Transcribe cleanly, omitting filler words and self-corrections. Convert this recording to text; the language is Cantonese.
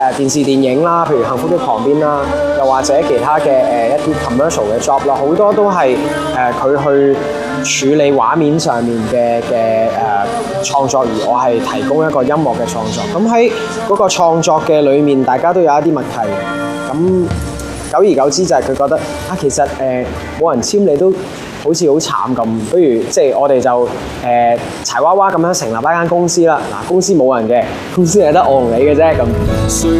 電視電影啦，譬如《幸福的旁邊》啦，又或者其他嘅一啲 commercial 嘅 job 啦，好多都係佢去處理畫面上面嘅創作，而我係提供一個音樂嘅創作。咁喺嗰個創作嘅裏面，大家都有一啲默契。咁久而久之就係佢覺得其實冇人簽你都好似好慘咁，不如即係我哋就柴娃娃咁樣成立一間公司啦。嗱，公司冇人嘅，公司係得我同你嘅啫咁。